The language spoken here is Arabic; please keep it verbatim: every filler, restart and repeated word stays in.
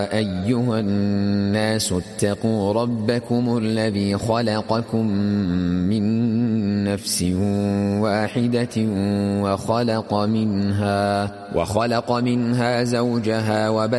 أيها الناس اتقوا ربكم الذي خلقكم من نفس واحدة وخلق منها وخلق منها زوجها وبث